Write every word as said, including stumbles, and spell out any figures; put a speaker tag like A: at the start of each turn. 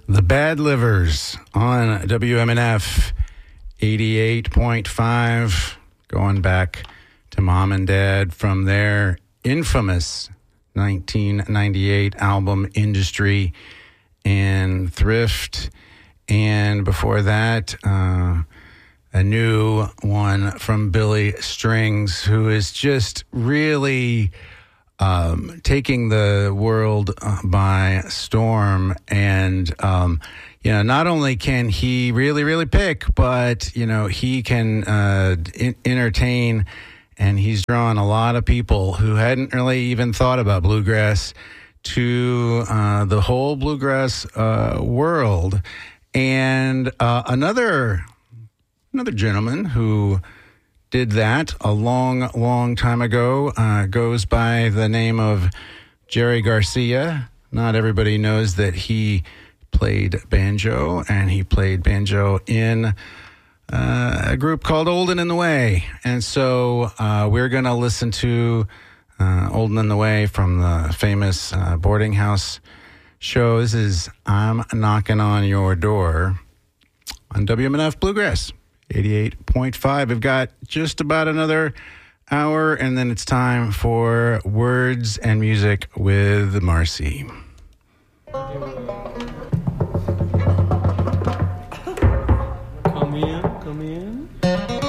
A: The Bad Livers on W M N F eighty-eight point five, going back to Mom and Dad from their infamous nineteen ninety-eight album Industry and Thrift. And before that, uh, a new one from Billy Strings, who is just really um, taking the world uh, by storm. And, um, you know, not only can he really, really pick, but, you know, he can uh, in- entertain, and he's drawn a lot of people who hadn't really even thought about bluegrass to uh, the whole bluegrass uh, world. And uh, another another gentleman who did that a long, long time ago uh, goes by the name of Jerry Garcia. Not everybody knows that he played banjo, and he played banjo in uh, a group called Olden in the Way. And so uh, we're going to listen to uh, Olden in the Way from the famous uh, boarding house show. This is I'm Knocking on Your Door on W M N F Bluegrass eighty-eight point five. We've got just about another hour, and then it's time for Words and Music with Marcy.